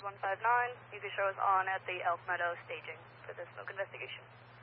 159. You can show us on at the Elk Meadow staging for the smoke investigation.